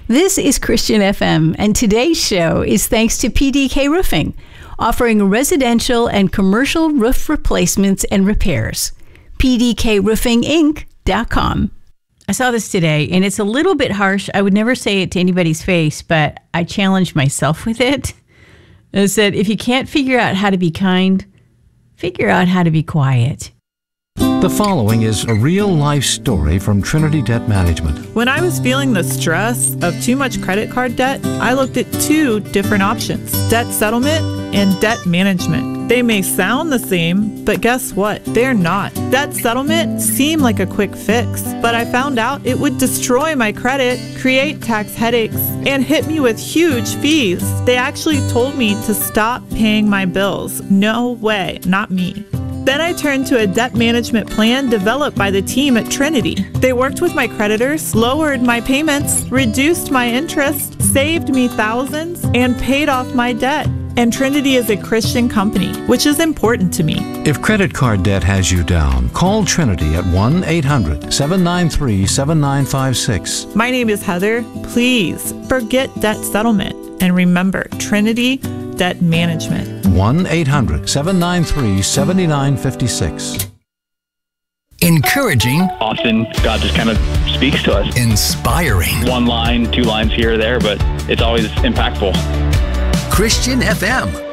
This is Christian FM, and today's show is thanks to PDK Roofing, offering residential and commercial roof replacements and repairs. PDKRoofingInc.com. I saw this today, and it's a little bit harsh. I would never say it to anybody's face, but I challenged myself with it. It said, if you can't figure out how to be kind, figure out how to be quiet. The following is a real-life story from Trinity Debt Management. When I was feeling the stress of too much credit card debt, I looked at two different options: debt settlement and debt management. They may sound the same, but guess what? They're not. Debt settlement seemed like a quick fix, but I found out it would destroy my credit, create tax headaches, and hit me with huge fees. They actually told me to stop paying my bills. No way, not me. Then I turned to a debt management plan developed by the team at Trinity. They worked with my creditors, lowered my payments, reduced my interest, saved me thousands, and paid off my debt. And Trinity is a Christian company, which is important to me. If credit card debt has you down, call Trinity at 1-800-793-7956. My name is Heather. Please forget debt settlement and remember Trinity Debt Management. 1-800-793-7956. Encouraging. Often God just kind of speaks to us. Inspiring. One line, two lines here or there, but it's always impactful. Christian FM.